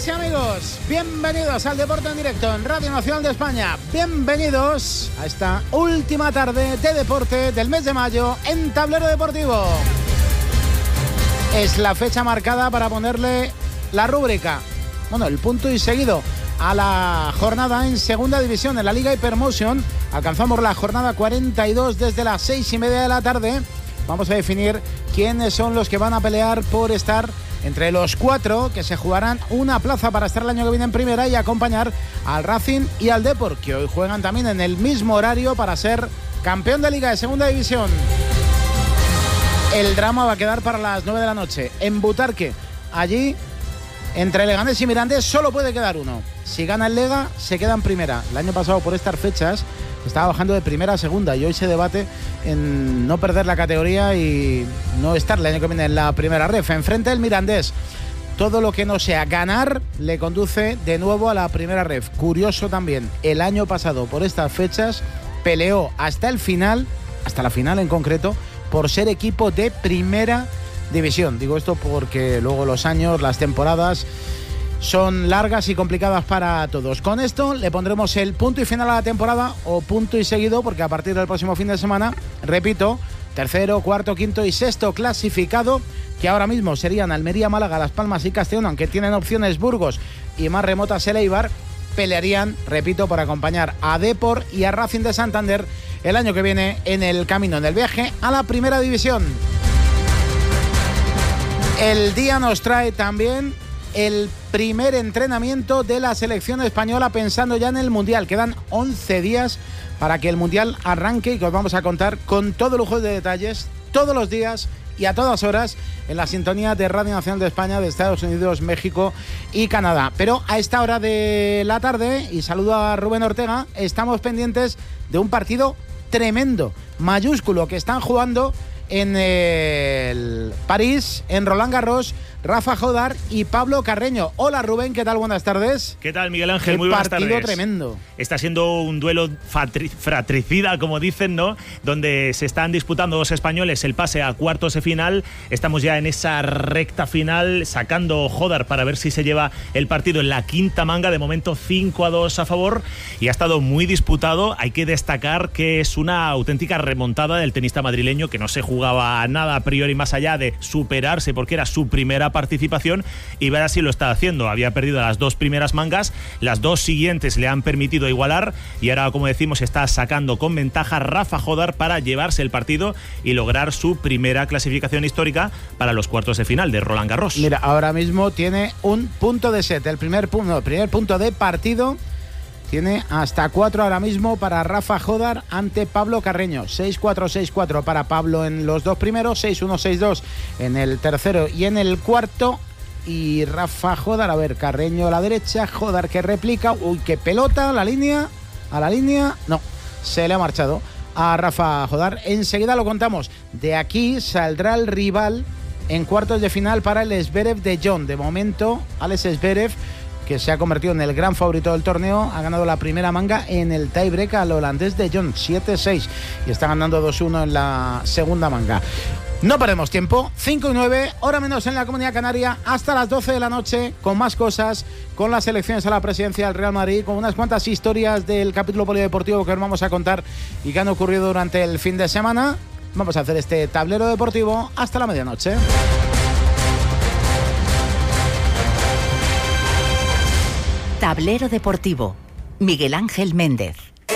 Amigas y amigos, bienvenidos al Deporte en Directo en Radio Nacional de España. Bienvenidos a esta última tarde de deporte del mes de mayo en Tablero Deportivo. Es la fecha marcada para ponerle la rúbrica, el punto y seguido a la jornada en Segunda División en la Liga Hypermotion. Alcanzamos la jornada 42 desde las 6:30 de la tarde. Vamos a definir quiénes son los que van a pelear por estar entre los 4 que se jugarán una plaza para estar el año que viene en primera y acompañar al Racing y al Depor, que hoy juegan también en el mismo horario para ser campeón de Liga de Segunda División. El drama va a quedar para las 9 de la noche en Butarque. Allí, entre Leganés y Mirandés, solo puede quedar uno. Si gana el Lega, se queda en primera. El año pasado, por estas fechas, estaba bajando de primera a segunda y hoy se debate en no perder la categoría y no estar el año que viene en la primera ref. Enfrente el Mirandés. Todo lo que no sea ganar le conduce de nuevo a la primera ref. Curioso también, el año pasado, por estas fechas, peleó hasta el final, hasta la final en concreto, por ser equipo de primera división. Digo esto porque luego los años, las temporadas son largas y complicadas para todos. Con esto le pondremos el punto y final a la temporada, o punto y seguido, porque a partir del próximo fin de semana, repito, tercero, cuarto, quinto y sexto clasificado, que ahora mismo serían Almería, Málaga, Las Palmas y Castellón, aunque tienen opciones Burgos y más remotas el Eibar, pelearían, repito, por acompañar a Depor y a Racing de Santander el año que viene en el camino, en el viaje a la primera división. El día nos trae también el primer entrenamiento de la selección española pensando ya en el Mundial. Quedan 11 días para que el Mundial arranque y que os vamos a contar con todo lujo de detalles todos los días y a todas horas en la sintonía de Radio Nacional de España, de Estados Unidos, México y Canadá. Pero a esta hora de la tarde, y saludo a Rubén Ortega, estamos pendientes de un partido tremendo, mayúsculo, que están jugando en el París, en Roland Garros, Rafa Jodar y Pablo Carreño. Hola Rubén, ¿qué tal? Buenas tardes. ¿Qué tal, Miguel Ángel? Muy buenas tardes. Partido tremendo. Está siendo un duelo fratricida, como dicen, ¿no? Donde se están disputando dos españoles el pase a cuartos de final. Estamos ya en esa recta final, sacando Jodar para ver si se lleva el partido en la quinta manga. De momento 5-2 a favor y ha estado muy disputado. Hay que destacar que es una auténtica remontada del tenista madrileño, que no se jugaba nada a priori más allá de superarse porque era su primera participación, y ver si lo está haciendo. Había perdido las dos primeras mangas, las dos siguientes le han permitido igualar y ahora, como decimos, está sacando con ventaja Rafa Jodar para llevarse el partido y lograr su primera clasificación histórica para los cuartos de final de Roland Garros. Mira, ahora mismo tiene un punto de set, el primer punto de partido. Tiene hasta 4 ahora mismo para Rafa Jodar ante Pablo Carreño. 6-4, 6-4 para Pablo en los dos primeros, 6-1, 6-2 en el tercero y en el cuarto. Y Rafa Jodar, a ver, Carreño a la derecha, Jodar que replica. Uy, qué pelota, a la línea, no, se le ha marchado a Rafa Jodar. Enseguida lo contamos. De aquí saldrá el rival en cuartos de final para el Zverev de John. De momento, Alex Zverev, que se ha convertido en el gran favorito del torneo, ha ganado la primera manga en el tiebreak al holandés de John, 7-6, y está ganando 2-1 en la segunda manga. No perdemos tiempo, 5:09, hora menos en la Comunidad Canaria, hasta las 12 de la noche, con más cosas, con las elecciones a la presidencia del Real Madrid, con unas cuantas historias del capítulo polideportivo que os vamos a contar y que han ocurrido durante el fin de semana. Vamos a hacer este tablero deportivo hasta la medianoche. Tablero Deportivo, Miguel Ángel Méndez.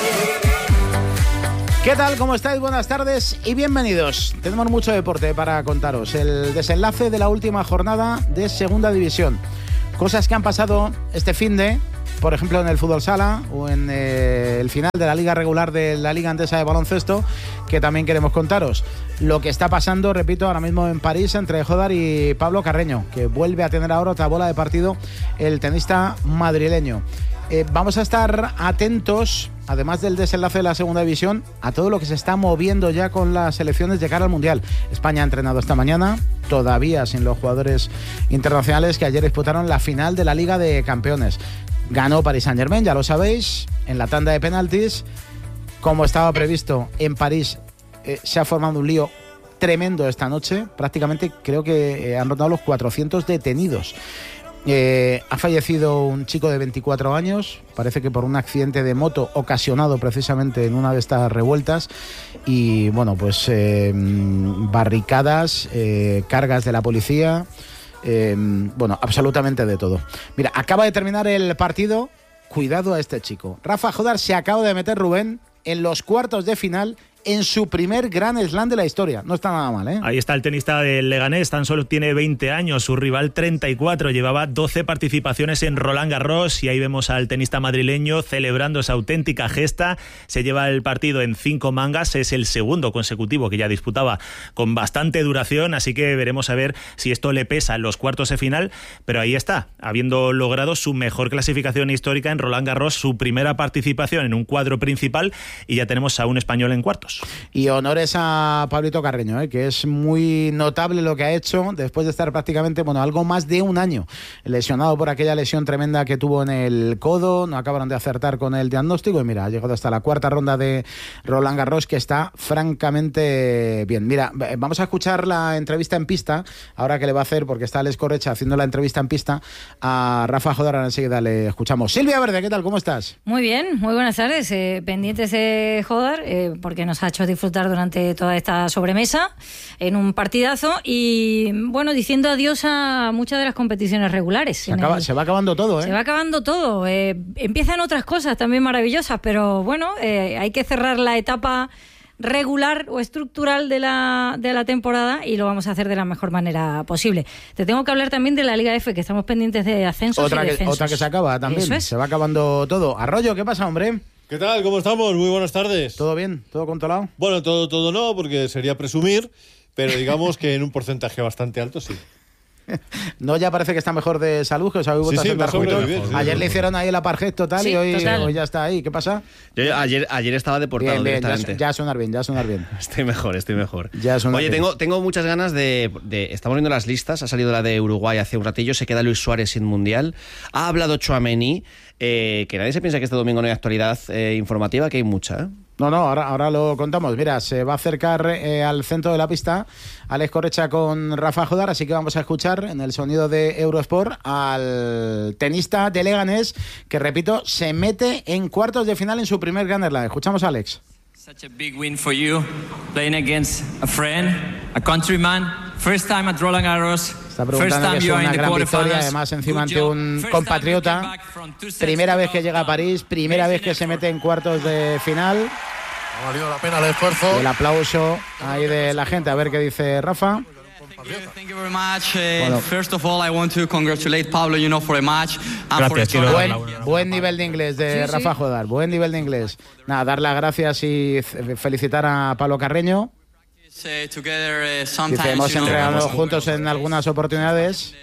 ¿Qué tal? ¿Cómo estáis? Buenas tardes y bienvenidos. Tenemos mucho deporte para contaros. El desenlace de la última jornada de Segunda División. Cosas que han pasado este finde, por ejemplo en el fútbol sala o en el final de la liga regular de la Liga Andesa de Baloncesto, que también queremos contaros. Lo que está pasando, repito, ahora mismo en París entre Jodar y Pablo Carreño, que vuelve a tener ahora otra bola de partido el tenista madrileño. Vamos a estar atentos, además del desenlace de la segunda división, a todo lo que se está moviendo ya con las selecciones de cara al Mundial. España ha entrenado esta mañana, todavía sin los jugadores internacionales que ayer disputaron la final de la Liga de Campeones. Ganó Paris Saint-Germain, ya lo sabéis, en la tanda de penaltis. Como estaba previsto en París, se ha formado un lío tremendo esta noche. Prácticamente creo que han rondado los 400 detenidos. Ha fallecido un chico de 24 años, parece que por un accidente de moto ocasionado precisamente en una de estas revueltas. Y bueno, pues barricadas, cargas de la policía, bueno, absolutamente de todo. Mira, acaba de terminar el partido. Cuidado a este chico. Rafa Jodar se acaba de meter, Rubén, en los cuartos de final en su primer Grand Slam de la historia. No está nada mal, ¿eh? Ahí está el tenista del Leganés, tan solo tiene 20 años, su rival 34, llevaba 12 participaciones en Roland Garros, y ahí vemos al tenista madrileño celebrando esa auténtica gesta. Se lleva el partido en 5 mangas, es el segundo consecutivo que ya disputaba con bastante duración, así que veremos a ver si esto le pesa en los cuartos de final, pero ahí está, habiendo logrado su mejor clasificación histórica en Roland Garros, su primera participación en un cuadro principal, y ya tenemos a un español en cuartos. Y honores a Pablito Carreño, que es muy notable lo que ha hecho después de estar prácticamente, bueno, algo más de un año lesionado por aquella lesión tremenda que tuvo en el codo. No acabaron de acertar con el diagnóstico y mira, ha llegado hasta la cuarta ronda de Roland Garros, que está francamente bien. Mira, vamos a escuchar la entrevista en pista, ahora que le va a hacer, porque está Alex Correcha haciendo la entrevista en pista a Rafa Jodar. Enseguida le escuchamos. Silvia Verde, ¿qué tal? ¿Cómo estás? Muy bien, muy buenas tardes. Pendientes de Jodar, porque nos ha hecho disfrutar durante toda esta sobremesa en un partidazo y bueno, diciendo adiós a muchas de las competiciones regulares. Se va acabando todo, ¿eh? Se va acabando todo. Empiezan otras cosas también maravillosas, pero bueno, hay que cerrar la etapa regular o estructural de la temporada y lo vamos a hacer de la mejor manera posible. Te tengo que hablar también de la Liga F, que estamos pendientes de ascensos y descensos. Otra que se acaba también. Eso es. Se va acabando todo. Arroyo, ¿qué pasa, hombre? ¿Qué tal? ¿Cómo estamos? Muy buenas tardes. ¿Todo bien? ¿Todo controlado? Bueno, todo no, porque sería presumir, pero digamos que en un porcentaje bastante alto sí. No, ya parece que está mejor de salud, que os habéis vuelto a sentar juntos. Ayer le hicieron ahí el apartheid total y hoy ya está ahí. ¿Qué pasa? Yo ayer estaba deportado bien, directamente. Ya sonar bien. Estoy mejor. Oye, tengo muchas ganas de... Estamos viendo las listas, ha salido la de Uruguay hace un ratillo, se queda Luis Suárez sin Mundial, ha hablado Tchouaméni, que nadie se piensa que este domingo no hay actualidad informativa, que hay mucha, ¿eh? No, ahora lo contamos. Mira, se va a acercar al centro de la pista Alex Correcha con Rafa Jodar, así que vamos a escuchar en el sonido de Eurosport al tenista de Leganés, que repito, se mete en cuartos de final en su primer Grand Slam. Escuchamos a Alex. Such a big win for you, playing against a friend, a countryman, first time at Roland Garros. Está preguntando que es una gran victoria, además encima ante un compatriota. Primera vez que llega a París, primera vez que se mete en cuartos de final. Ha valido la pena el esfuerzo. El aplauso ahí de la gente, a ver qué dice Rafa. Thank you very much. First of all, I want to congratulate Pablo, for a match. Buen nivel de inglés de Rafa Jodar, buen nivel de inglés. Nada, dar las gracias y felicitar a Pablo Carreño. Dice, hemos entrenado juntos en algunas oportunidades.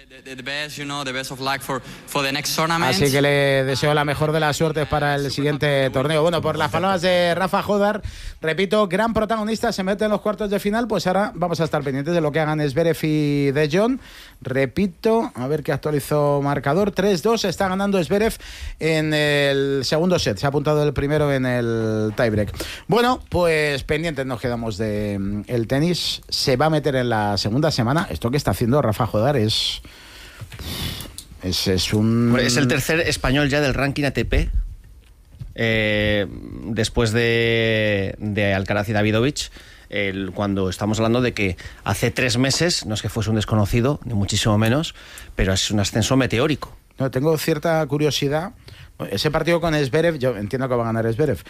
Así que le deseo la mejor de las suertes para el siguiente torneo. Bueno, por las palabras de Rafa Jodar, repito, gran protagonista, se mete en los cuartos de final, pues ahora vamos a estar pendientes de lo que hagan Zverev y De Jong. Repito, a ver qué actualizó marcador, 3-2, está ganando Zverev en el segundo set, se ha apuntado el primero en el tiebreak. Bueno, pues pendientes nos quedamos de el tenis, se va a meter en la segunda semana. Esto que está haciendo Rafa Jodar es el tercer español ya del ranking ATP, después de Alcaraz y Davidovich. Cuando estamos hablando de que hace 3 meses, no es que fuese un desconocido, ni muchísimo menos, pero es un ascenso meteórico. No, tengo cierta curiosidad. Ese partido con Zverev, yo entiendo que va a ganar Zverev.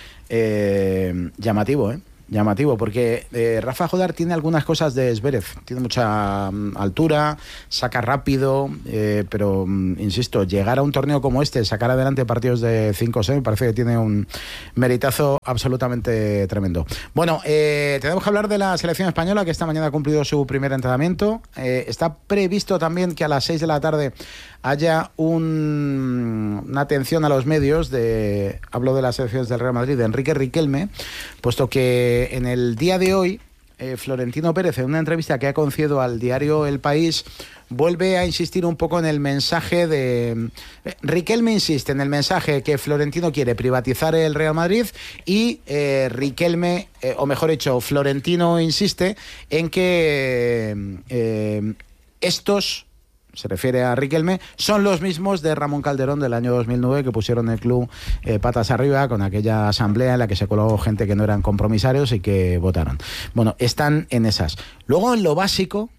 Llamativo, porque Rafa Jodar tiene algunas cosas de Zverev. Tiene mucha altura, saca rápido, pero insisto, llegar a un torneo como este, sacar adelante partidos de 5-6, me parece que tiene un meritazo absolutamente tremendo. Bueno, tenemos que hablar de la selección española, que esta mañana ha cumplido su primer entrenamiento. Está previsto también que a las 6 de la tarde haya una atención a los medios hablo de las selecciones del Real Madrid, de Enrique Riquelme, puesto que en el día de hoy Florentino Pérez, en una entrevista que ha concedido al diario El País, vuelve a insistir un poco en el mensaje de... Riquelme insiste en el mensaje que Florentino quiere privatizar el Real Madrid y Riquelme, o mejor dicho, Florentino insiste en que estos se refiere a Riquelme, son los mismos de Ramón Calderón del año 2009, que pusieron el club patas arriba con aquella asamblea en la que se coló gente que no eran compromisarios y que votaron. Bueno, están en esas. Luego, en lo básico,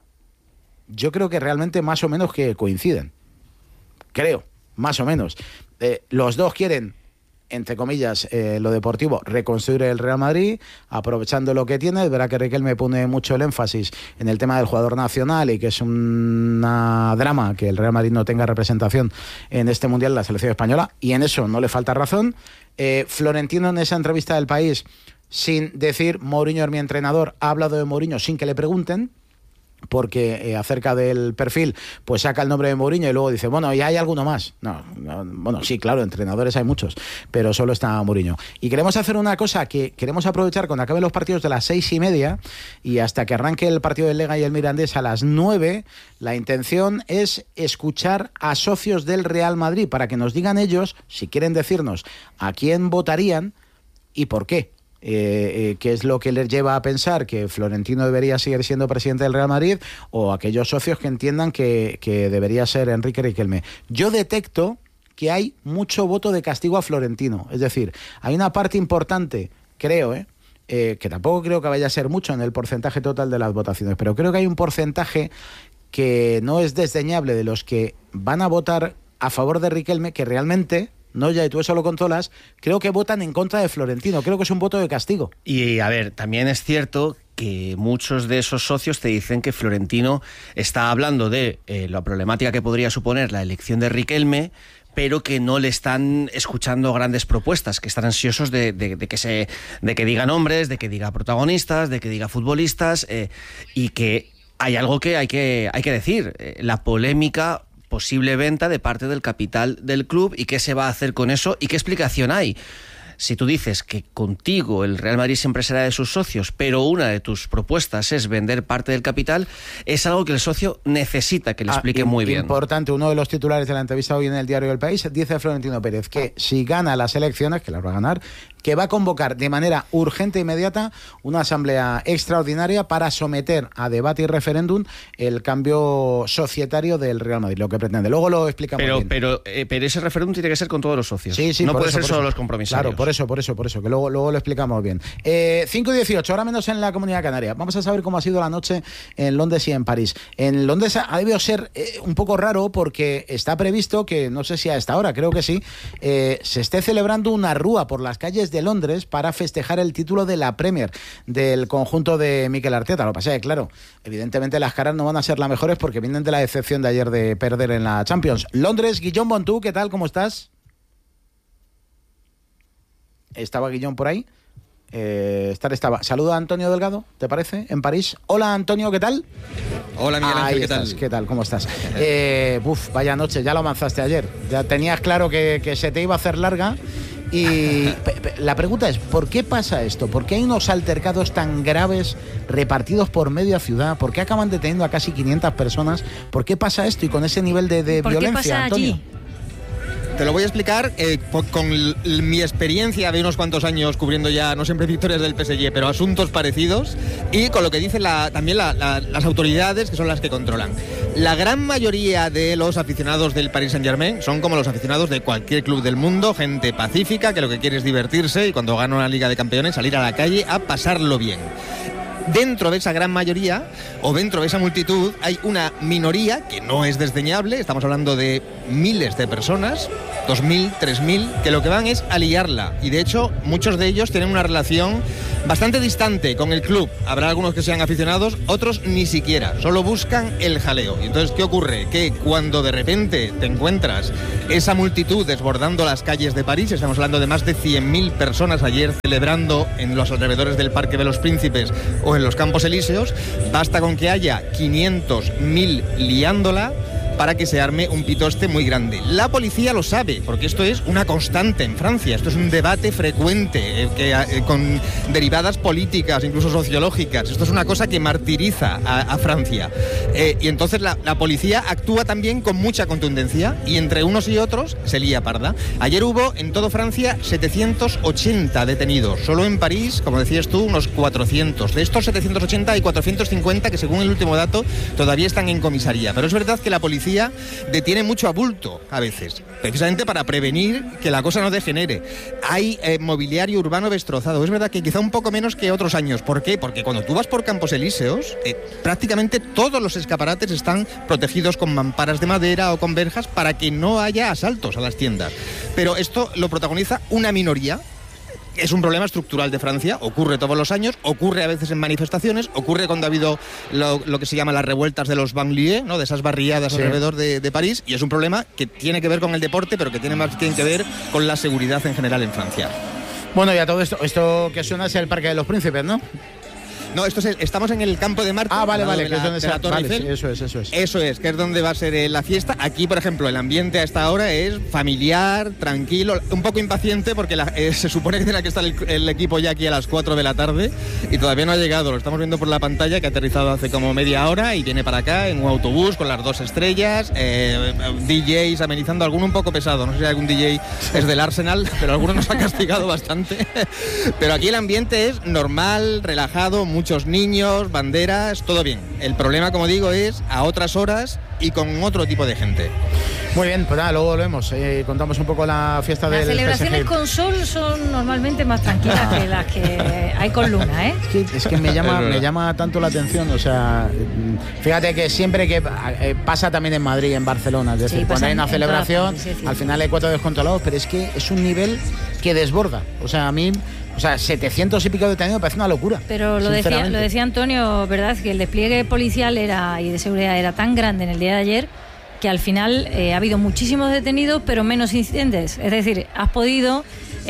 yo creo que realmente más o menos que coinciden. Creo, más o menos. Los dos quieren, entre comillas, lo deportivo, reconstruir el Real Madrid, aprovechando lo que tiene. Es verdad que Riquelme pone mucho el énfasis en el tema del jugador nacional y que es una drama que el Real Madrid no tenga representación en este Mundial de la selección española, y en eso no le falta razón. Florentino, en esa entrevista del País, sin decir Mourinho es mi entrenador, ha hablado de Mourinho sin que le pregunten, porque acerca del perfil pues saca el nombre de Mourinho y luego dice, bueno, ¿y hay alguno más? No, bueno, sí, claro, entrenadores hay muchos, pero solo está Mourinho. Y queremos hacer una cosa que queremos aprovechar cuando acaben los partidos de las 6:30 y hasta que arranque el partido del Lega y el Mirandés a las 9, la intención es escuchar a socios del Real Madrid para que nos digan ellos, si quieren decirnos a quién votarían y por qué. ¿Qué es lo que les lleva a pensar que Florentino debería seguir siendo presidente del Real Madrid, o aquellos socios que entiendan que debería ser Enrique Riquelme? Yo detecto que hay mucho voto de castigo a Florentino, es decir, hay una parte importante, creo, que tampoco creo que vaya a ser mucho en el porcentaje total de las votaciones, pero creo que hay un porcentaje que no es desdeñable de los que van a votar a favor de Riquelme, que realmente... No, ya, y tú eso lo controlas, creo que votan en contra de Florentino, creo que es un voto de castigo. Y a ver, también es cierto que muchos de esos socios te dicen que Florentino está hablando de la problemática que podría suponer la elección de Riquelme, pero que no le están escuchando grandes propuestas, que están ansiosos de que diga nombres, de que diga protagonistas, de que diga futbolistas, y que hay algo que hay que decir, la polémica posible venta de parte del capital del club, y qué se va a hacer con eso y qué explicación hay. Si tú dices que contigo el Real Madrid siempre será de sus socios, pero una de tus propuestas es vender parte del capital, es algo que el socio necesita que le explique muy bien. Importante, uno de los titulares de la entrevista hoy en el diario El País dice Florentino Pérez que si gana las elecciones, que las va a ganar, que va a convocar de manera urgente e inmediata una asamblea extraordinaria para someter a debate y referéndum el cambio societario del Real Madrid, lo que pretende. Luego lo explicamos bien. Pero ese referéndum tiene que ser con todos los socios. Sí, no puede eso, ser solo los compromisarios. Claro, por eso, que luego lo explicamos bien. 5:18, ahora menos en la Comunidad Canaria. Vamos a saber cómo ha sido la noche en Londres y en París. En Londres ha debido ser un poco raro, porque está previsto que, no sé si a esta hora, creo que sí, se esté celebrando una rúa por las calles de Londres para festejar el título de la Premier del conjunto de Mikel Arteta. Lo que pasa es que, claro, evidentemente las caras no van a ser las mejores porque vienen de la decepción de ayer de perder en la Champions. Londres, Guillón Bontú, ¿qué tal? ¿Cómo estás? ¿Estaba Guillón por ahí? Estaba. Saluda a Antonio Delgado, ¿te parece? En París. Hola, Antonio, ¿qué tal? Hola, Miguel Ángel, ¿qué tal? ¿Qué tal? ¿Cómo estás? Vaya noche, ya lo avanzaste ayer. Ya tenías claro que se te iba a hacer larga. Y la pregunta es, ¿por qué pasa esto? ¿Por qué hay unos altercados tan graves repartidos por media ciudad? ¿Por qué acaban deteniendo a casi 500 personas? ¿Por qué pasa esto y con ese nivel de violencia, ¿Por qué pasa Antonio? allí? Te lo voy a explicar con mi experiencia de unos cuantos años cubriendo ya, no siempre victorias del PSG, pero asuntos parecidos, y con lo que dicen también las autoridades, que son las que controlan. La gran mayoría de los aficionados del Paris Saint-Germain son como los aficionados de cualquier club del mundo, gente pacífica que lo que quiere es divertirse y cuando gana una Liga de Campeones salir a la calle a pasarlo bien. Dentro de esa gran mayoría, o dentro de esa multitud, hay una minoría que no es desdeñable, estamos hablando de miles de personas, 2.000, 3.000, que lo que van es a liarla. Y de hecho, muchos de ellos tienen una relación bastante distante con el club. Habrá algunos que sean aficionados, otros ni siquiera, solo buscan el jaleo. Y entonces, ¿qué ocurre? Que cuando de repente te encuentras esa multitud desbordando las calles de París, estamos hablando de más de 100.000 personas ayer celebrando en los alrededores del Parque de los Príncipes o en los Campos Elíseos, basta con que haya 500, 1.000 liándola para que se arme un pitoste muy grande. La policía lo sabe, porque esto es una constante en Francia, esto es un debate frecuente con derivadas políticas, incluso sociológicas. Esto es una cosa que martiriza a Francia. Y entonces la policía actúa también con mucha contundencia y entre unos y otros se lía parda. Ayer hubo en toda Francia 780 detenidos. Solo en París, como decías tú, unos 400. De estos 780 hay 450 que según el último dato todavía están en comisaría. Pero es verdad que la policía detiene mucho a bulto a veces, precisamente para prevenir que la cosa no degenere. Hay mobiliario urbano destrozado. Es verdad que quizá un poco menos que otros años. ¿Por qué? Porque cuando tú vas por Campos Elíseos, prácticamente todos los escaparates están protegidos con mamparas de madera o con verjas para que no haya asaltos a las tiendas. Pero esto lo protagoniza una minoría. Es un problema estructural de Francia, ocurre todos los años, ocurre a veces en manifestaciones, ocurre cuando ha habido lo que se llama las revueltas de los banlieues, ¿no? De esas barriadas alrededor de París, y es un problema que tiene que ver con el deporte, pero que tiene más que ver con la seguridad en general en Francia. Bueno, y a todo esto que suena es el Parque de los Príncipes, ¿no? No, estamos en el Campo de Marte. Vale, que es donde se la Torre Eiffel. Eso es. Eso es, que es donde va a ser la fiesta. Aquí, por ejemplo, el ambiente a esta hora es familiar, tranquilo, un poco impaciente porque se supone que tiene que estar el equipo ya aquí a las 4 de la tarde y todavía no ha llegado. Lo estamos viendo por la pantalla, que ha aterrizado hace como media hora y viene para acá en un autobús con las 2 estrellas, DJs amenizando, alguno un poco pesado. No sé si algún DJ es del Arsenal, pero alguno nos ha castigado bastante. Pero aquí el ambiente es normal, relajado, muchos niños, banderas, todo bien. El problema, como digo, es a otras horas y con otro tipo de gente. Muy bien, pues nada, luego volvemos. Contamos un poco la fiesta del PSG. Las celebraciones con sol son normalmente más tranquilas que las que hay con luna, ¿eh? Es que me llama tanto la atención, o sea, fíjate que siempre que pasa también en Madrid, en Barcelona, es decir, cuando hay una celebración, al final hay 4 descontrolados, pero es que es un nivel que desborda. O sea, a mí... 700 y pico detenidos me parece una locura. Pero lo decía Antonio, ¿verdad? Que el despliegue policial y de seguridad era tan grande en el día de ayer que al final ha habido muchísimos detenidos, pero menos incidentes. Es decir, has podido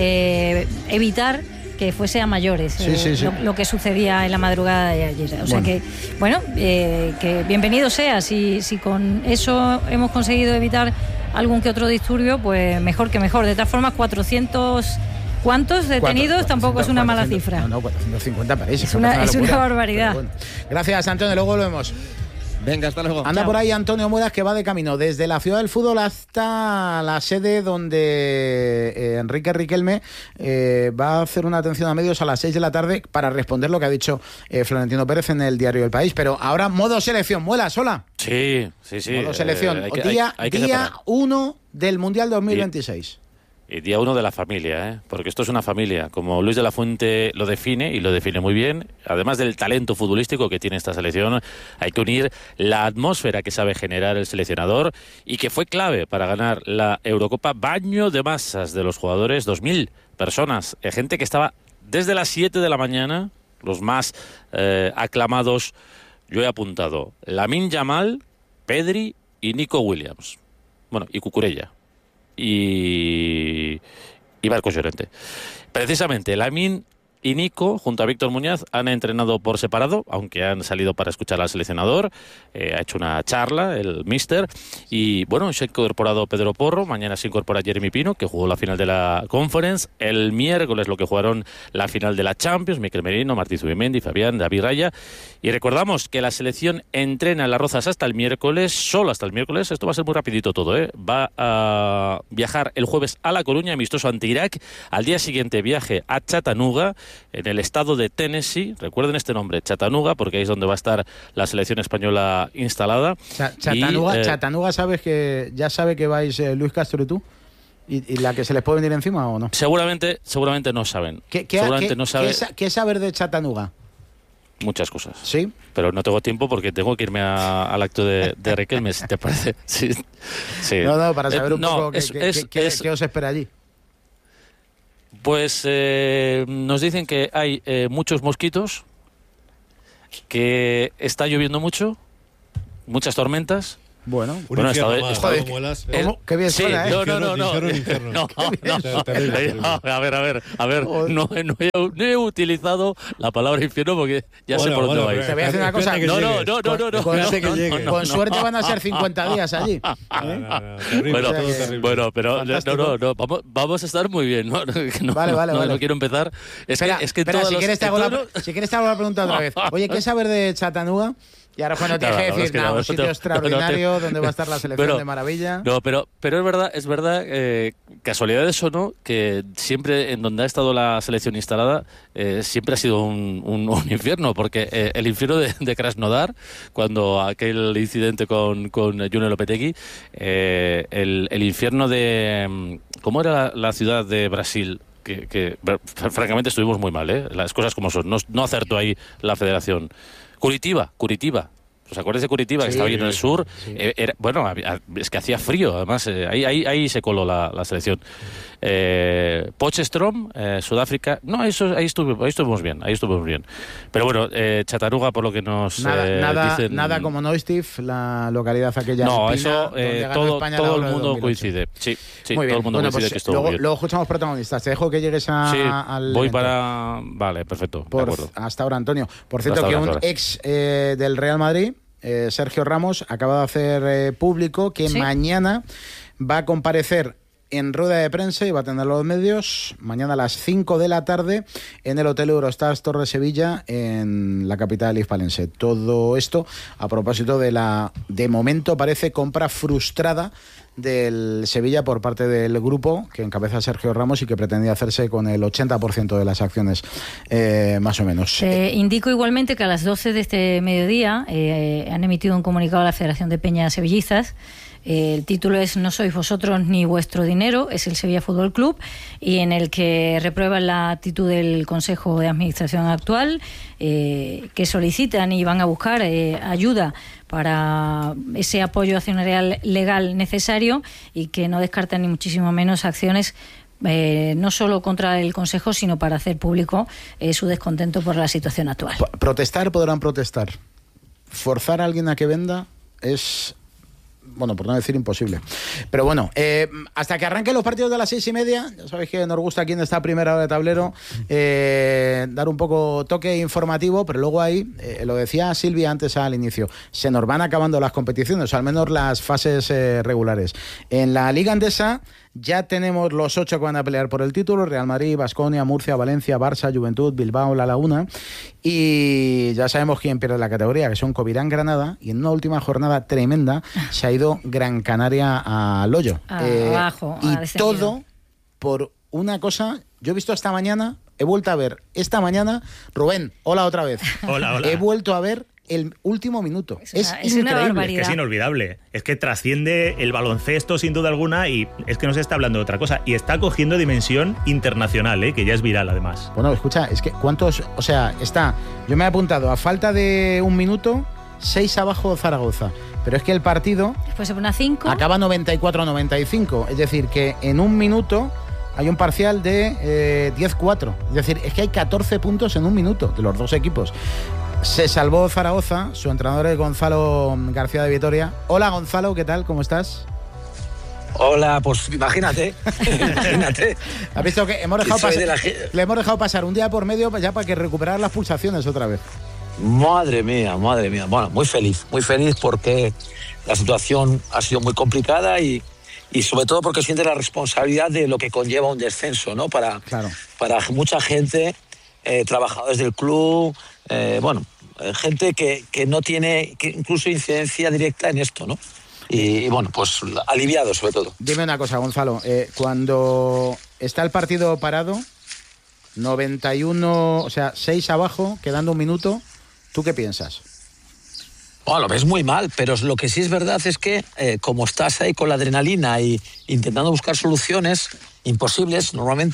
evitar que fuese a mayores lo que sucedía en la madrugada de ayer. O sea que, que bienvenido sea. Si con eso hemos conseguido evitar algún que otro disturbio, pues mejor que mejor. De todas formas, 400... ¿Cuántos detenidos? Tampoco es una mala cifra. No, 450 parece. Es una barbaridad. Bueno. Gracias, Antonio. Luego lo vemos. Venga, hasta luego. Anda por ahí Antonio Muelas, que va de camino desde la ciudad del fútbol hasta la sede donde Enrique Riquelme va a hacer una atención a medios a las 6 de la tarde para responder lo que ha dicho Florentino Pérez en el diario El País. Pero ahora modo selección. Muelas, hola. Sí. Modo selección. Día 1 del Mundial 2026. Y día 1 de la familia, porque esto es una familia, como Luis de la Fuente lo define, y lo define muy bien. Además del talento futbolístico que tiene esta selección, hay que unir la atmósfera que sabe generar el seleccionador y que fue clave para ganar la Eurocopa. Baño de masas de los jugadores, 2.000 personas, gente que estaba desde las 7 de la mañana, los más aclamados. Yo he apuntado Lamine Yamal, Pedri y Nico Williams. Bueno, y Cucurella. Y Marcos Llorente. Precisamente Lamine y Nico, junto a Víctor Muñoz, han entrenado por separado, aunque han salido para escuchar al seleccionador. Ha hecho una charla el míster. Y bueno, se ha incorporado Pedro Porro. Mañana se incorpora Jeremy Pino, que jugó la final de la Conference. El miércoles lo que jugaron la final de la Champions, Mikel Merino, Martí Zubimendi, Fabián, David Raya. Y recordamos que la selección entrena en Las Rozas hasta el miércoles, solo hasta el miércoles. Esto va a ser muy rapidito todo, Va a viajar el jueves a La Coruña, amistoso ante Irak. Al día siguiente viaje a Chattanooga, en el estado de Tennessee. Recuerden este nombre, Chattanooga, porque ahí es donde va a estar la selección española instalada. Chattanooga, ¿sabes que ya sabe que vais Luis Castro y tú? ¿Y la que se les puede venir encima o no? Seguramente no saben. ¿Qué saber de Chattanooga? Muchas cosas. ¿Sí? Pero no tengo tiempo porque tengo que irme al acto de Riquelme, si te parece. Sí. No, para saber un poco qué os espera allí. Pues nos dicen que hay muchos mosquitos, que está lloviendo mucho, muchas tormentas Bueno, un infierno estado- más, joder, ¿no? Muelas, qué bien Sí, suena, ¿eh? No. A ver, no he utilizado la palabra infierno porque ya sé por dónde vais. Te voy a decir una cosa. No. Con suerte van a ser 50 días allí. Bueno, pero no, vamos a estar muy bien, ¿no? Vale. No quiero empezar. Espera, si quieres te hago la pregunta otra vez. Oye, ¿qué saber de Chattanooga? Y ahora cuando te dije decir, un sitio extraordinario donde va a estar la selección de maravilla. No, pero es verdad, casualidades o no, que siempre en donde ha estado la selección instalada, siempre ha sido un infierno, porque el infierno de Krasnodar, cuando aquel incidente con Junior Lopetegui, el infierno de... ¿Cómo era la ciudad de Brasil? Que francamente estuvimos muy mal, las cosas como son. No acertó ahí la federación. Curitiba. ¿Os acordáis de Curitiba, que estaba ahí en el sur? Sí. Es que hacía frío, además. Ahí se coló la selección. Potchefstroom, Sudáfrica. No, ahí estuvimos bien. Pero bueno, Chattanooga, por lo que nos dicen... Nada como Neustift, la localidad aquella. No, alpina, eso todo el mundo coincide. Sí, muy bien. Todo el mundo coincide que estuvo bien. Luego escuchamos protagonistas. Te dejo que llegues al... Voy para... Vale, perfecto. De acuerdo. Hasta ahora, Antonio. Por cierto, que un ex del Real Madrid, Sergio Ramos, acaba de hacer público que mañana va a comparecer en rueda de prensa y va a tener los medios mañana a las 5 de la tarde en el Hotel Eurostars Torre Sevilla, en la capital hispalense. Todo esto a propósito de la, de momento parece, compra frustrada del Sevilla por parte del grupo que encabeza Sergio Ramos y que pretendía hacerse con el 80% de las acciones, más o menos. Indico igualmente que a las 12 de este mediodía han emitido un comunicado a la Federación de Peñas Sevillizas. El título es "No sois vosotros ni vuestro dinero", es el Sevilla Fútbol Club, y en el que reprueban la actitud del Consejo de Administración actual, que solicitan y van a buscar ayuda para ese apoyo accionarial legal necesario y que no descartan ni muchísimo menos acciones no solo contra el Consejo, sino para hacer público su descontento por la situación actual. Protestar podrán protestar. Forzar a alguien a que venda es... bueno, por no decir imposible. Pero bueno, hasta que arranquen los partidos de las 6:30, ya sabéis que nos gusta quien está a primera hora de tablero, dar un poco toque informativo, pero luego ahí, lo decía Silvia antes al inicio, se nos van acabando las competiciones, al menos las fases regulares. En la Liga Endesa ya tenemos los 8 que van a pelear por el título: Real Madrid, Baskonia, Murcia, Valencia, Barça, Juventud, Bilbao, La Laguna, y ya sabemos quién pierde la categoría, que son Covirán, Granada, y en una última jornada tremenda se ha ido Gran Canaria al hoyo. Abajo. Y todo por una cosa. Yo he visto esta mañana, he vuelto a ver esta mañana, Rubén, hola otra vez. Hola. He vuelto a ver el último minuto. Es increíble. Es que es inolvidable. Es que trasciende el baloncesto sin duda alguna, y es que no se está hablando de otra cosa. Y está cogiendo dimensión internacional, que ya es viral además. Bueno, escucha, es que ¿cuántos? O sea, yo me he apuntado, a falta de un minuto, 6 abajo Zaragoza. Pero es que el partido... después se pone a 5. Acaba 94-95. Es decir, que en un minuto hay un parcial de 10-4. Es decir, es que hay 14 puntos en un minuto de los dos equipos. Se salvó Zaragoza, su entrenador es Gonzalo García de Vitoria. Hola Gonzalo, ¿qué tal? ¿Cómo estás? Hola, pues imagínate. ¿Has visto que le hemos dejado pasar un día por medio ya para que recuperar las pulsaciones otra vez? Madre mía. Bueno, muy feliz porque la situación ha sido muy complicada y sobre todo porque siente la responsabilidad de lo que conlleva un descenso, ¿no? Para mucha gente, trabajadores del club, gente que no tiene incluso incidencia directa en esto, ¿no? Y bueno, pues aliviado sobre todo. Dime una cosa, Gonzalo, cuando está el partido parado, 91, o sea, 6 abajo, quedando un minuto, ¿tú qué piensas? Bueno, lo ves muy mal, pero lo que sí es verdad es que como estás ahí con la adrenalina y intentando buscar soluciones imposibles, normalmente...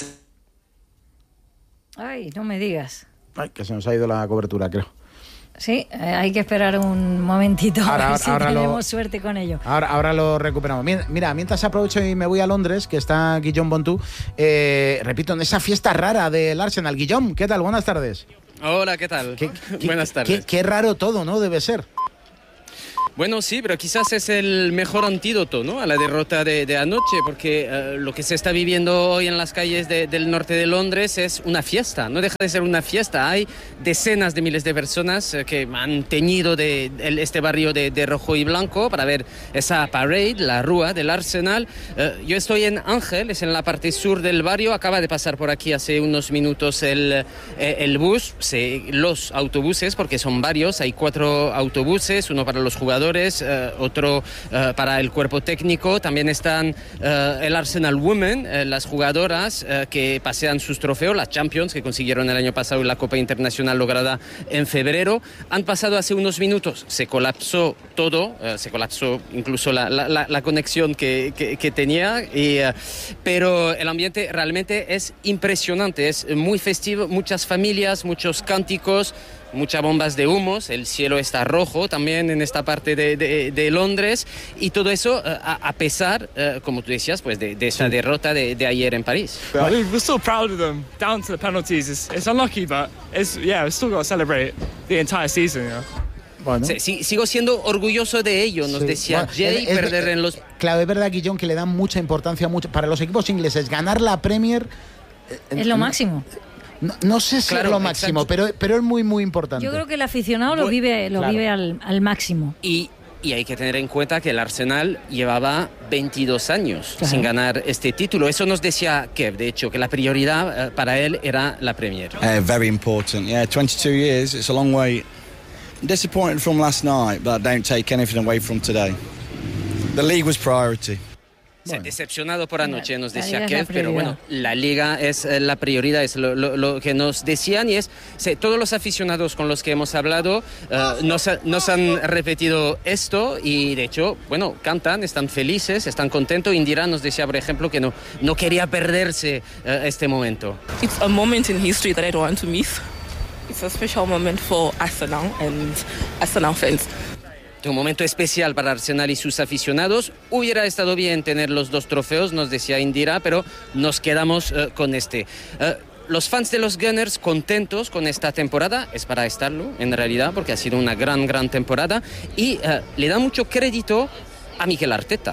Ay, no me digas. Ay, que se nos ha ido la cobertura, creo. Sí, hay que esperar un momentito a ver si tenemos suerte con ello. Ahora lo recuperamos. Mira, mientras aprovecho y me voy a Londres, que está Guillaume Bontú, repito, en esa fiesta rara del Arsenal. Guillaume, ¿qué tal? Buenas tardes. Hola, ¿qué tal? Buenas tardes. Qué raro todo, ¿no? Debe ser. Bueno, sí, pero quizás es el mejor antídoto, ¿no?, a la derrota de anoche, porque lo que se está viviendo hoy en las calles del norte de Londres es una fiesta, no deja de ser una fiesta. Hay decenas de miles de personas que han teñido este barrio de rojo y blanco para ver esa parade, la rúa del Arsenal. Yo estoy en Ángel, es en la parte sur del barrio, acaba de pasar por aquí hace unos minutos el bus, los autobuses, porque son varios, hay 4 autobuses, uno para los jugadores, otro para el cuerpo técnico. También están el Arsenal Women, las jugadoras que pasean sus trofeos, las Champions, que consiguieron el año pasado la Copa Internacional lograda en febrero. Han pasado hace unos minutos, se colapsó todo, se colapsó incluso la conexión que tenía, pero el ambiente realmente es impresionante, es muy festivo, muchas familias, muchos cánticos, muchas bombas de humos, el cielo está rojo también en esta parte de Londres, y todo eso a pesar, como tú decías, pues de esa derrota de ayer en París. We're still proud of them, down to the penalties. It's unlucky, but we've still got to celebrate the entire season, you know? Bueno. Sí, sigo siendo orgulloso de ello, nos decía Jay, perder en los... Claro, es verdad, Guillón, que le dan mucha importancia para los equipos ingleses. Ganar la Premier... es lo máximo. No sé si es lo máximo, pero es muy, muy importante. Yo creo que el aficionado lo vive al máximo. Y hay que tener en cuenta que el Arsenal llevaba 22 años sin ganar este título. Eso nos decía Kev, de hecho, que la prioridad para él era la Premier. Very important, 22 years, it's a long way. Disappointed from last night, but don't take anything away from today. The league was priority. Decepcionado por anoche, nos decía Kev, pero bueno, la Liga es la prioridad, es lo que nos decían, y es todos los aficionados con los que hemos hablado nos han repetido esto, y de hecho, bueno, cantan, están felices, están contentos. Indira nos decía, por ejemplo, que no quería perderse este momento. It's a moment in history that I don't want to miss. It's a special moment for Arsenal and Arsenal fans. Un momento especial para Arsenal y sus aficionados. Hubiera estado bien tener los 2 trofeos, nos decía Indira, pero nos quedamos con este. Los fans de los Gunners contentos con esta temporada, es para estarlo en realidad, porque ha sido una gran temporada, y le da mucho crédito a Mikel Arteta.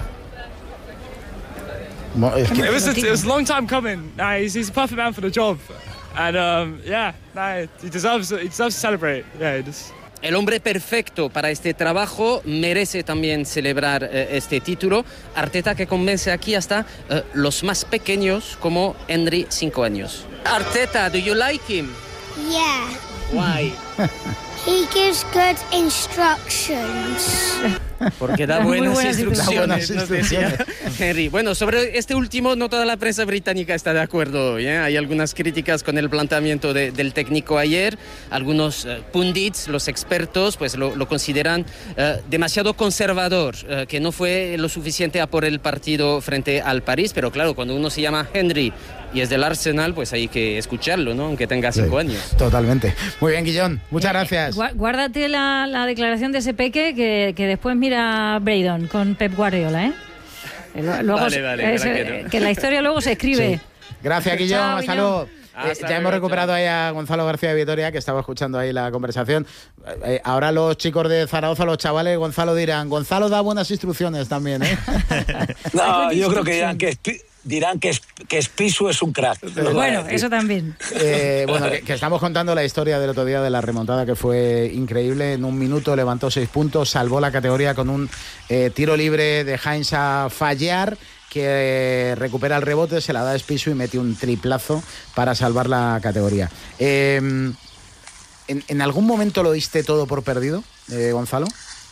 It was a long time coming. He's a perfect man for the job, and he deserves to celebrate. El hombre perfecto para este trabajo, merece también celebrar este título. Arteta, que convence aquí hasta los más pequeños, como Henry, 5 años. Arteta, do you like him? Yeah. Why? He gives good instructions. Porque da buenas instrucciones, nos decía Henry. Bueno, sobre este último, no toda la prensa británica está de acuerdo, ¿eh? Hay algunas críticas con el planteamiento del técnico ayer. Algunos pundits, los expertos, pues lo consideran demasiado conservador, que no fue lo suficiente a por el partido frente al París. Pero claro, cuando uno se llama Henry y es del Arsenal, pues hay que escucharlo, ¿no? Aunque tenga 5 años. Totalmente. Muy bien, Guillón. Muchas gracias. Guárdate la declaración de ese peque, que después mira Braydon con Pep Guardiola, ¿eh? Luego vale, que la historia luego se escribe. Sí. Gracias, Guillón. Hasta luego. Ya hemos recuperado ahí a Gonzalo García de Vitoria, que estaba escuchando ahí la conversación. Ahora los chicos de Zaragoza, los chavales, Gonzalo dirán, Gonzalo da buenas instrucciones también, ¿eh? No, yo creo que dirán que Pisu es un crack. Bueno, eso también. Bueno, que estamos contando la historia del otro día de la remontada, que fue increíble. En un minuto levantó 6 puntos, salvó la categoría con un tiro libre de Heinz a fallar, que recupera el rebote, se la da a Spisu y mete un triplazo para salvar la categoría. ¿En algún momento lo diste todo por perdido, Gonzalo?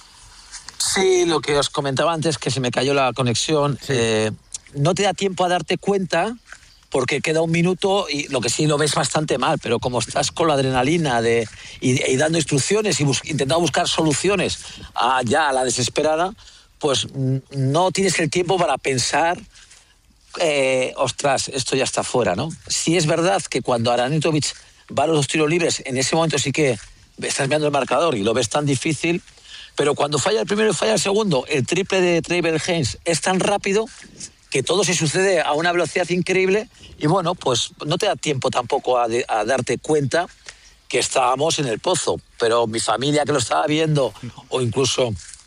Sí, lo que os comentaba antes, que se me cayó la conexión. Sí. No te da tiempo a darte cuenta porque queda un minuto y lo que sí lo ves bastante mal, pero como estás con la adrenalina y dando instrucciones y intentando buscar soluciones ya a la desesperada, pues no tienes el tiempo para pensar, ostras, esto ya está fuera, ¿no? Sí es verdad que cuando Aranitovic va a los 2 tiros libres, en ese momento sí que estás mirando el marcador y lo ves tan difícil, pero cuando falla el primero y falla el segundo, el triple de Trevor Heinz es tan rápido que todo se sucede a una velocidad increíble y bueno, pues no te da tiempo tampoco a darte cuenta que estábamos en el pozo, pero mi familia que lo estaba viendo o incluso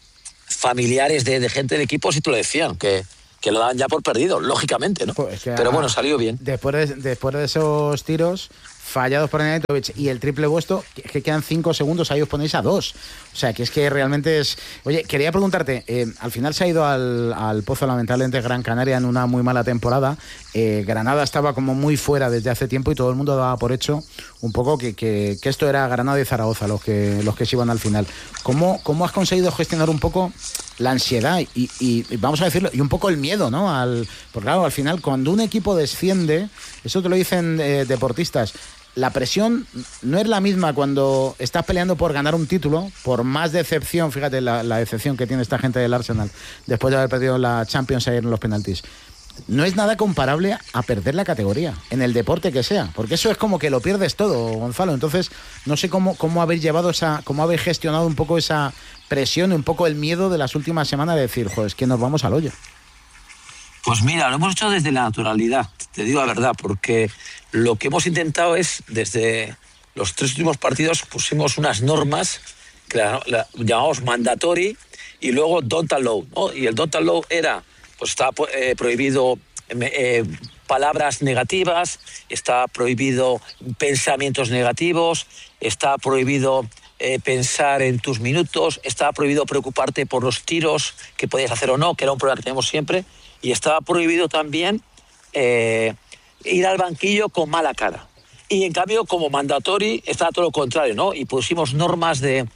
familiares de gente del equipo sí te lo decían, que lo daban ya por perdido, lógicamente, ¿no? Pues pero bueno, salió bien. Después de esos tiros fallados por Nenetovic y el triple vuestro, que quedan 5 segundos, ahí os ponéis a 2. O sea, que es que realmente es... Oye, quería preguntarte, al final se ha ido al pozo lamentablemente Gran Canaria en una muy mala temporada. Granada estaba como muy fuera desde hace tiempo y todo el mundo daba por hecho un poco que esto era Granada y Zaragoza los que se iban al final. ¿Cómo has conseguido gestionar un poco la ansiedad y vamos a decirlo, y un poco el miedo, ¿no? Porque claro, al final, cuando un equipo desciende, eso te lo dicen deportistas, la presión no es la misma cuando estás peleando por ganar un título, por más decepción, fíjate la decepción que tiene esta gente del Arsenal después de haber perdido la Champions ayer en los penaltis. No es nada comparable a perder la categoría, en el deporte que sea, porque eso es como que lo pierdes todo, Gonzalo. Entonces, no sé cómo habéis llevado cómo habéis gestionado un poco esa presión y un poco el miedo de las últimas semanas de decir, joder, es que nos vamos al hoyo. Pues mira, lo hemos hecho desde la naturalidad, te digo la verdad, porque lo que hemos intentado es, desde los 3 últimos partidos, pusimos unas normas que la llamamos mandatory y luego don't allow, ¿no? Y el don't allow era, pues está prohibido palabras negativas, está prohibido pensamientos negativos, está prohibido pensar en tus minutos, está prohibido preocuparte por los tiros que podías hacer o no, que era un problema que tenemos siempre. Y estaba prohibido también ir al banquillo con mala cara. Y en cambio, como mandatory, estaba todo lo contrario, ¿no? Y pusimos normas de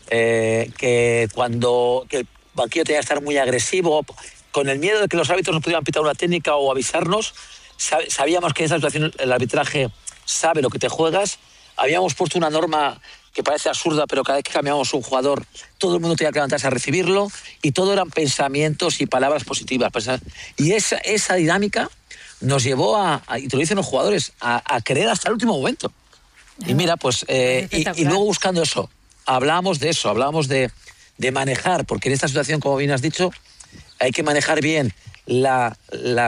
que el banquillo tenía que estar muy agresivo, con el miedo de que los árbitros nos pudieran pitar una técnica o avisarnos. Sabíamos que en esa situación el arbitraje sabe lo que te juegas. Habíamos puesto una norma que parece absurda, pero cada vez que cambiamos un jugador, todo el mundo tenía que levantarse a recibirlo, y todo eran pensamientos y palabras positivas. Y esa dinámica nos llevó y te lo dicen los jugadores, a querer hasta el último momento. Y mira, pues, y luego buscando eso, hablábamos de manejar, porque en esta situación, como bien has dicho, hay que manejar bien la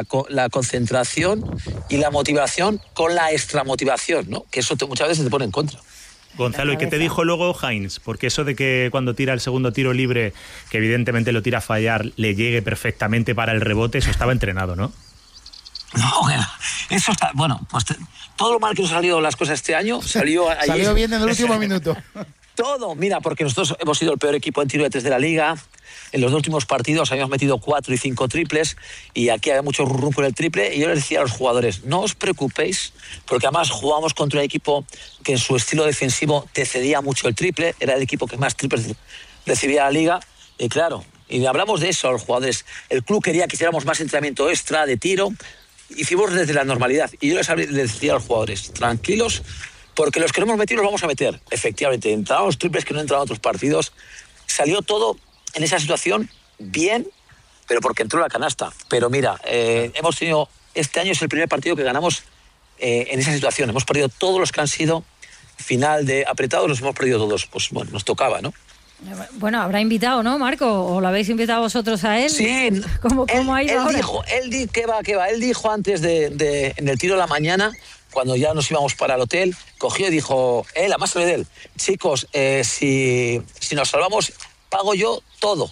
concentración y la motivación con la extramotivación, ¿no? Que eso muchas veces te pone en contra. Gonzalo, ¿y qué te dijo luego Heinz? Porque eso de que cuando tira el segundo tiro libre, que evidentemente lo tira a fallar, le llegue perfectamente para el rebote, eso estaba entrenado, ¿no? No, eso está... Bueno, pues todo lo mal que nos han salido las cosas este año, salió ayer. Salió bien en el último minuto. Todo, mira, porque nosotros hemos sido el peor equipo en tiro de 3 de la liga. En los 2 últimos partidos habíamos metido 4 y 5 triples y aquí había mucho rum por el triple, y yo les decía a los jugadores, no os preocupéis, porque además jugábamos contra un equipo que en su estilo defensivo te cedía mucho el triple, era el equipo que más triples recibía la liga, y claro, y hablamos de eso a los jugadores. El club quería que hiciéramos más entrenamiento extra de tiro, hicimos desde la normalidad, y yo les decía a los jugadores, tranquilos, porque los que no hemos metido los vamos a meter. Efectivamente, entramos triples que no entraban en otros partidos, salió todo en esa situación bien, pero porque entró la canasta. Pero mira, hemos tenido, este año es el primer partido que ganamos en esa situación. Hemos perdido todos los que han sido final de apretados, los hemos perdido todos. Pues bueno, nos tocaba, ¿no? Bueno, habrá invitado, ¿no, Marco? ¿O lo habéis invitado vosotros a él? Sí. ¿Cómo ha ido ahora? ¿Qué va? Él dijo antes en el tiro de la mañana, cuando ya nos íbamos para el hotel, cogió y dijo, la más de él, chicos, si nos salvamos, pago yo todo.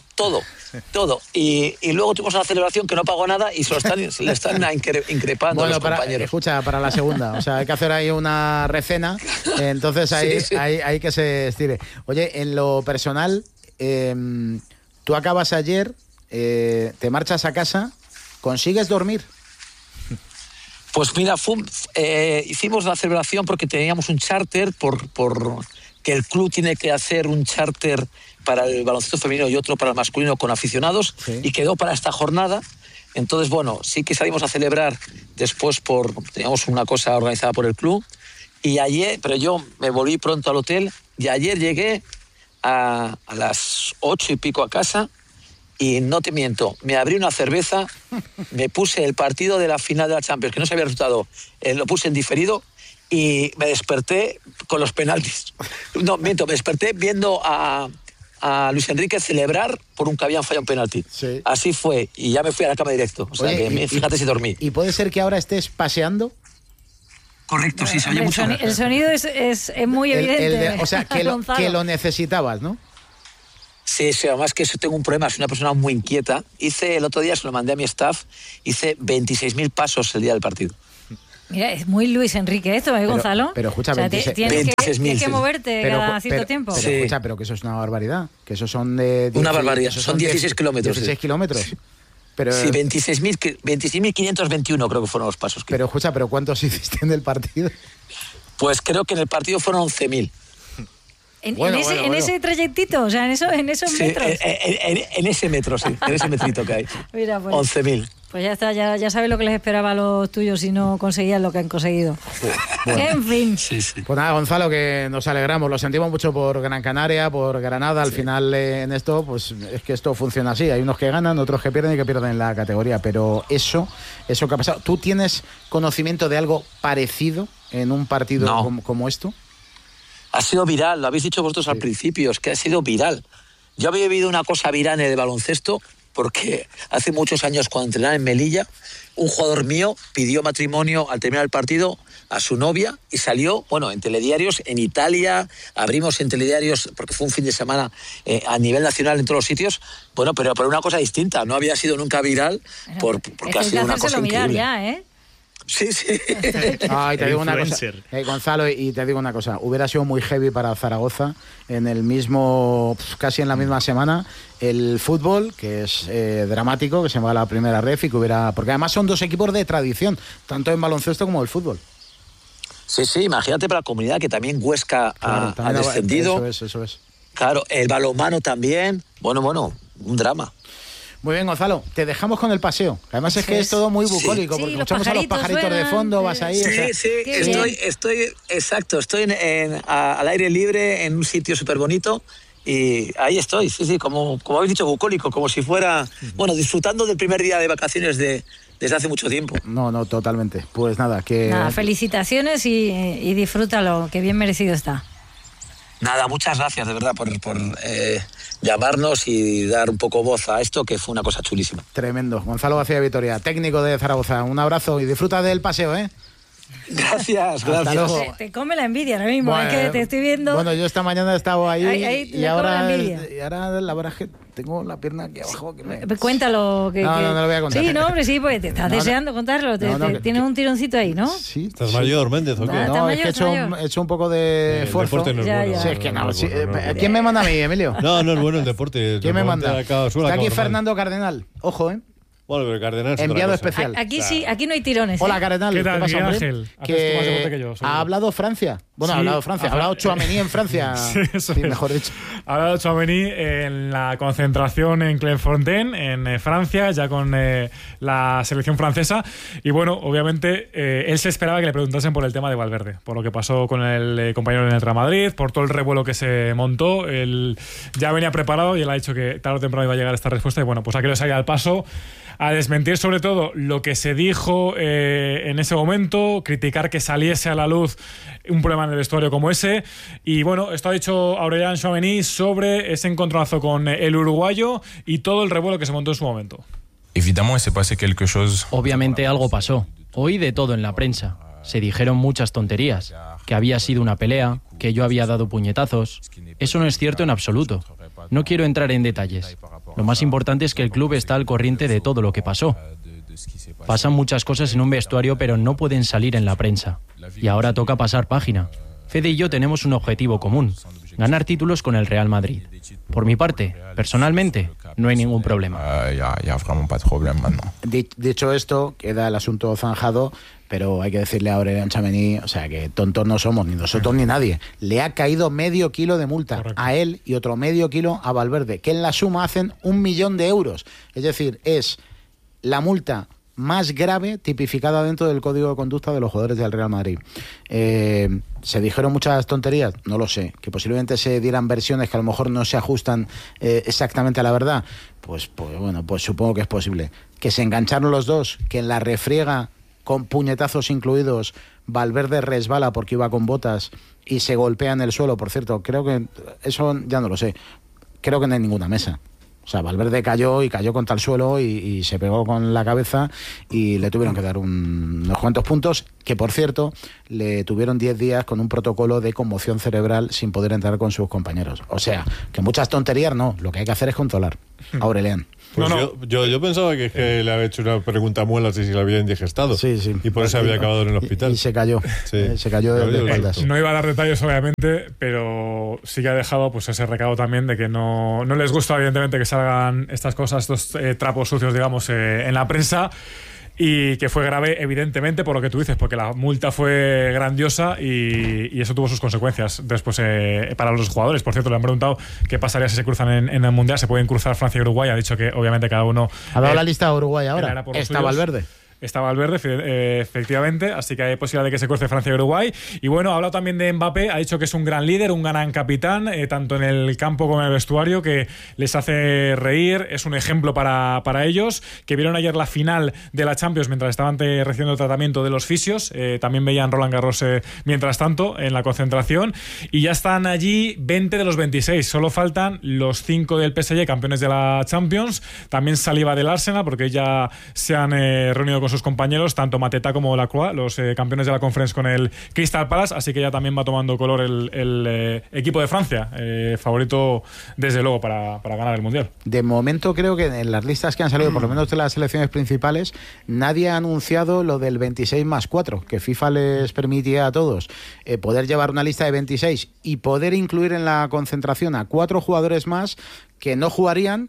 Y luego tuvimos una celebración que no pagó nada y se le están increpando a los compañeros. Escucha, para la segunda, o sea, hay que hacer ahí una recena, entonces hay que se estire. Oye, en lo personal, tú acabas ayer, te marchas a casa, ¿consigues dormir? Pues mira, hicimos la celebración porque teníamos un charter por que el club tiene que hacer un charter para el baloncesto femenino y otro para el masculino con aficionados, sí. Y quedó para esta jornada. Entonces, bueno, sí que salimos a celebrar después teníamos una cosa organizada por el club, y ayer, pero yo me volví pronto al hotel y ayer llegué a las 8 y pico a casa y no te miento, me abrí una cerveza, me puse el partido de la final de la Champions, que no se había resultado, lo puse en diferido, y me desperté con los penaltis. No, miento, me desperté viendo a Luis Enrique celebrar por un que habían fallado un penalti. Sí. Así fue, y ya me fui a la cama directo. O sea, oye, fíjate si dormí. ¿Y puede ser que ahora estés paseando? Correcto, sí, se oye mucho. El sonido es muy evidente. O sea, que lo necesitabas, ¿no? Sí, además que eso tengo un problema, soy una persona muy inquieta. El otro día, se lo mandé a mi staff, hice 26.000 pasos el día del partido. Mira, es muy Luis Enrique esto, Gonzalo? Pero escucha, o sea, tienes que moverte cada cierto tiempo. Pero escucha, pero que eso es una barbaridad. Que eso son de... Una barbaridad, son 16 kilómetros. 16 kilómetros. Pero, sí, 26.521 creo que fueron los pasos. Pero escucha, ¿pero cuántos hiciste en el partido? Pues creo que en el partido fueron 11.000. En ese trayectito, o sea, en esos metros. En ese metro, sí, en ese metrito que hay. Mira, pues, 11.000. Pues ya está, ya sabes lo que les esperaba a los tuyos si no conseguían lo que han conseguido. Bueno. En fin. Sí. Pues nada, Gonzalo, que nos alegramos, lo sentimos mucho por Gran Canaria, por Granada. Al final en esto, pues es que esto funciona así. Hay unos que ganan, otros que pierden y que pierden la categoría. Pero eso que ha pasado, ¿tú tienes conocimiento de algo parecido en un partido como esto? Ha sido viral, lo habéis dicho vosotros al principio, es que ha sido viral. Yo había vivido una cosa viral en el baloncesto porque hace muchos años, cuando entrenaba en Melilla, un jugador mío pidió matrimonio al terminar el partido a su novia y salió, en telediarios en Italia, abrimos en telediarios porque fue un fin de semana a nivel nacional en todos los sitios, pero por una cosa distinta, no había sido nunca viral porque ha sido una cosa increíble. Ya, ¿eh? Sí. Ay, te digo una cosa, Gonzalo, y te digo una cosa, hubiera sido muy heavy para Zaragoza en el mismo, casi en la misma semana, el fútbol, que es dramático, que se va a la primera ref y que hubiera, porque además son dos equipos de tradición, tanto en baloncesto como el fútbol. Sí, imagínate para la comunidad que también Huesca ha descendido. Eso es. Claro, el balonmano también, un drama. Muy bien, Gonzalo, te dejamos con el paseo. Además es que es todo muy bucólico, porque escuchamos a los pajaritos de fondo, vas ahí. Sí, estoy al aire libre en un sitio súper bonito y ahí estoy, como habéis dicho, bucólico, como si fuera, disfrutando del primer día de vacaciones desde hace mucho tiempo. No, totalmente. Pues nada, felicitaciones y disfrútalo, que bien merecido está. Nada, muchas gracias de verdad por llamarnos y dar un poco voz a esto, que fue una cosa chulísima. Tremendo. Gonzalo García Vitoria, técnico de Zaragoza. Un abrazo y disfruta del paseo, ¿eh? Gracias. Te come la envidia ahora mismo, es que te estoy viendo. Bueno, yo esta mañana he estado ahí y ahora la verdad es que tengo la pierna aquí abajo. Cuéntalo. No lo voy a contar. Sí, hombre, sí, porque te estás deseando contarlo. Tienes un tironcito ahí, ¿no? Sí. ¿Estás mayor, Méndez, o qué? No, es que he hecho un poco de esfuerzo. El deporte no es bueno. Sí, es que no. ¿Quién me manda a mí, Emilio? No es bueno el deporte. ¿Quién me manda? Está aquí Fernando Cardenal. Ojo, ¿eh? Bueno, pero Cardenal enviado especial. Aquí sí, aquí no hay tirones. Hola, Cardenal. ¿Qué tal, pasa, Ángel? Que más deporte que yo. Ha hablado Francia. Bueno, sí, ha hablado Francia. Ha hablado Tchouaméni en Francia. Sí, mejor dicho. Ha hablado Tchouaméni en la concentración en Clairefontaine, en Francia, ya con la selección francesa. Y bueno, obviamente, él se esperaba que le preguntasen por el tema de Valverde, por lo que pasó con el compañero en el Real Madrid, por todo el revuelo que se montó. Él ya venía preparado y él ha dicho que tarde o temprano iba a llegar esta respuesta. Y bueno, pues aquí le salía al paso a desmentir sobre todo lo que se dijo en ese momento, criticar que saliese a la luz un problema en el vestuario como ese. Y bueno, esto ha dicho Aurélien Tchouaméni sobre ese encontronazo con el uruguayo y todo el revuelo que se montó en su momento. Obviamente algo pasó. Oí de todo en la prensa. Se dijeron muchas tonterías, que había sido una pelea, que yo había dado puñetazos. Eso no es cierto en absoluto. No quiero entrar en detalles. Lo más importante es que el club está al corriente de todo lo que pasó. Pasan muchas cosas en un vestuario, pero no pueden salir en la prensa. Y ahora toca pasar página. Fede y yo tenemos un objetivo común: ganar títulos con el Real Madrid. Por mi parte, personalmente, no hay ningún problema. Dicho esto, queda el asunto zanjado, pero hay que decirle a Aurélien Tchouaméni, o sea, que tontos no somos, ni nosotros ni nadie. Le ha caído medio kilo de multa. Correcto. A él y otro medio kilo a Valverde, que en la suma hacen 1 millón de euros. Es decir, es la multa más grave tipificada dentro del código de conducta de los jugadores del Real Madrid. ¿Se dijeron muchas tonterías? No lo sé. Que posiblemente se dieran versiones que a lo mejor no se ajustan exactamente a la verdad. Pues supongo que es posible. Que se engancharon los dos, que en la refriega, con puñetazos incluidos, Valverde resbala porque iba con botas y se golpea en el suelo. Por cierto, creo que eso ya no lo sé. Creo que no hay ninguna mesa. O sea, Valverde cayó contra el suelo y se pegó con la cabeza y le tuvieron que dar unos cuantos puntos, que por cierto le tuvieron 10 días con un protocolo de conmoción cerebral sin poder entrar con sus compañeros. O sea, que muchas tonterías no, lo que hay que hacer es controlar. Aurelian. Pues yo pensaba que le había hecho una pregunta a Muelas y si la había indigestado. Sí. Y por eso había acabado en el hospital. Y se cayó. Sí. Se cayó de espaldas. No iba a dar detalles, obviamente, pero sí que ha dejado pues ese recado también de que no les gusta, evidentemente, que salgan estas cosas, estos trapos sucios, digamos, en la prensa. Y que fue grave, evidentemente, por lo que tú dices, porque la multa fue grandiosa y eso tuvo sus consecuencias después para los jugadores. Por cierto, le han preguntado qué pasaría si se cruzan en el Mundial. Se pueden cruzar Francia y Uruguay. Ha dicho que, obviamente, cada uno... ¿Ha dado la lista de Uruguay ahora? Está Valverde. Estaba Valverde, efectivamente, así que hay posibilidad de que se cruce Francia y Uruguay. Y bueno, ha hablado también de Mbappé, ha dicho que es un gran líder, un gran capitán, tanto en el campo como en el vestuario, que les hace reír, es un ejemplo para ellos, que vieron ayer la final de la Champions mientras estaban recibiendo el tratamiento de los fisios, también veían Roland Garros mientras tanto en la concentración, y ya están allí 20 de los 26, solo faltan los 5 del PSG, campeones de la Champions, también saliva del Arsenal, porque ya se han reunido con sus compañeros, tanto Mateta como Lacroix, los campeones de la Conference con el Crystal Palace, así que ya también va tomando color el equipo de Francia, favorito desde luego para ganar el Mundial. De momento creo que en las listas que han salido, por lo menos de las selecciones principales, nadie ha anunciado lo del 26+4, que FIFA les permitía a todos poder llevar una lista de 26 y poder incluir en la concentración a 4 jugadores más que no jugarían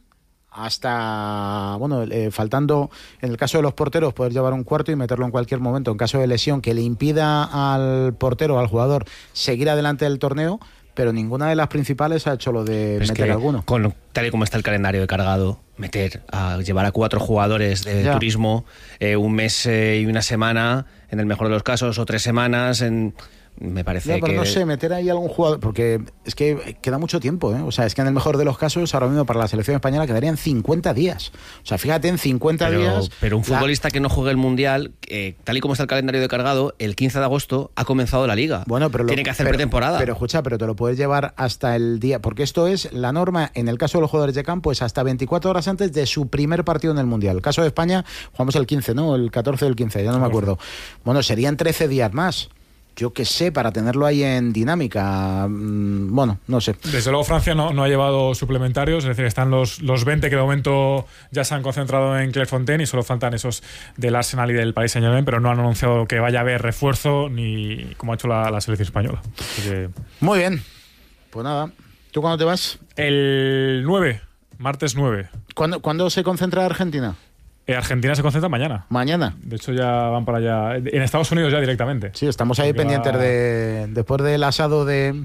hasta, faltando, en el caso de los porteros, poder llevar un cuarto y meterlo en cualquier momento, en caso de lesión que le impida al portero, al jugador, seguir adelante del torneo, pero ninguna de las principales ha hecho lo de meter alguno. Tal y como está el calendario de cargado, llevar a 4 jugadores de turismo, un mes y una semana, en el mejor de los casos, o 3 semanas, me parece pero que... no sé, meter ahí algún jugador, porque es que queda mucho tiempo, O sea, es que en el mejor de los casos, ahora mismo para la selección española quedarían 50 días. O sea, fíjate, en 50 días... Pero un futbolista que no juegue el Mundial, tal y como está el calendario de cargado, el 15 de agosto ha comenzado la Liga. Bueno, pero tiene que hacer pretemporada. Pero escucha, pero te lo puedes llevar hasta el día, porque esto es la norma, en el caso de los jugadores de campo, es hasta 24 horas antes de su primer partido en el Mundial. El caso de España, jugamos el 15, ¿no? El 14 del 15, ya no me acuerdo. Bueno, serían 13 días más. Yo qué sé, para tenerlo ahí en dinámica, no sé. Desde luego Francia no ha llevado suplementarios, es decir, están los 20 que de momento ya se han concentrado en Clairefontaine y solo faltan esos del Arsenal y del Paris Saint-Germain, pero no han anunciado que vaya a haber refuerzo ni como ha hecho la selección española. Muy bien, pues nada, ¿tú cuándo te vas? El 9, martes 9. ¿Cuándo se concentra Argentina? Argentina se concentra mañana. ¿Mañana? De hecho, ya van para allá. En Estados Unidos ya directamente. Sí, estamos ahí pendientes después del asado de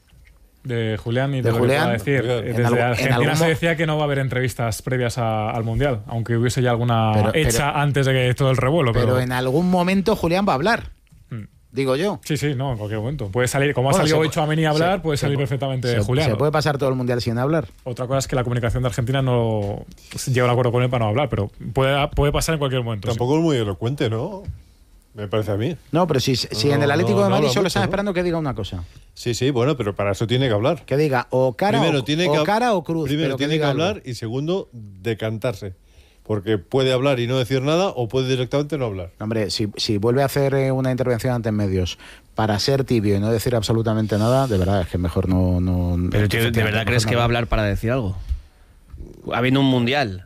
Julián y de Julián. Decir. Desde Argentina se decía que no va a haber entrevistas previas al Mundial, aunque hubiese ya alguna hecha antes de que todo el revuelo. Pero en algún momento Julián va a hablar. Digo yo. Sí, no, en cualquier momento. Puede salir, como ha salido hoy Tchouaméni a hablar, puede salir perfectamente Julián. Se puede pasar todo el Mundial sin hablar. Otra cosa es que la comunicación de Argentina no llega a un acuerdo con él para no hablar, pero puede pasar en cualquier momento. Tampoco es muy elocuente, ¿no? Me parece a mí. No, pero si en el Atlético de Madrid solo están esperando que diga una cosa. Sí, bueno, pero para eso tiene que hablar. Que diga o cara o cruz. Primero tiene que hablar algo. Y segundo, decantarse. Porque puede hablar y no decir nada o puede directamente no hablar. Hombre, si vuelve a hacer una intervención ante medios para ser tibio y no decir absolutamente nada, de verdad es que mejor no. Pero tío, ¿de verdad crees que va a hablar para decir algo? Habiendo un Mundial.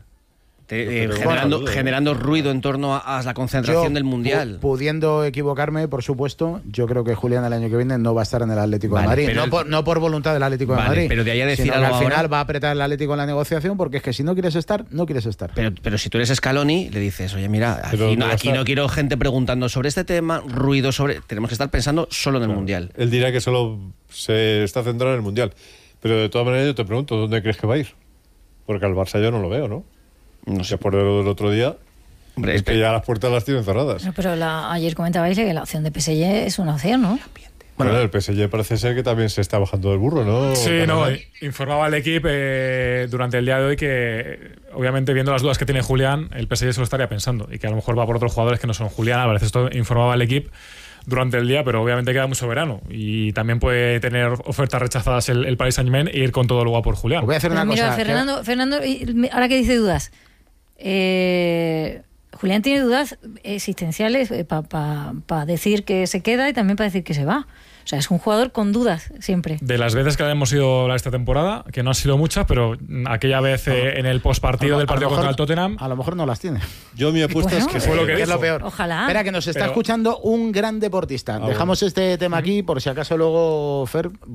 Generando ruido en torno a la concentración del Mundial. Pudiendo equivocarme, por supuesto, yo creo que Julián el año que viene no va a estar en el Atlético de Madrid. No por voluntad del Atlético de Madrid. Pero de ahí a decir sino algo que al final ahora, va a apretar el Atlético en la negociación, porque es que si no quieres estar, no quieres estar. Pero si tú eres Scaloni, le dices, oye, mira, aquí no quiero gente preguntando sobre este tema, ruido sobre... Tenemos que estar pensando solo en el Mundial. Él dirá que solo se está centrado en el Mundial. Pero de todas maneras yo te pregunto, ¿dónde crees que va a ir? Porque al Barça yo no lo veo, ¿no? No sé, por lo del otro día, hombre, es que ya las puertas las tienen cerradas. No, pero ayer comentabais que la opción de PSG es una opción, ¿no? Bueno, el PSG parece ser que también se está bajando del burro, ¿no? Sí, informaba el equipo durante el día de hoy que, obviamente, viendo las dudas que tiene Julián, el PSG se lo estaría pensando y que a lo mejor va por otros jugadores que no son Julián Álvarez. Esto informaba el equipo durante el día, pero obviamente queda mucho verano y también puede tener ofertas rechazadas el Paris Saint-Germain e ir con todo luego a por Julián. Voy a hacer una cosa. Fernando, ahora que dice dudas, Julián tiene dudas existenciales para decir que se queda y también para decir que se va. O sea, es un jugador con dudas siempre. De las veces que hemos ido esta temporada, que no han sido muchas, pero aquella vez en el postpartido del partido contra el Tottenham... A lo mejor no las tiene. Yo mi apuesta es que fue lo que es lo peor. Ojalá. Espera, que nos está escuchando un gran deportista. Dejamos este tema aquí, por si acaso luego, Fer,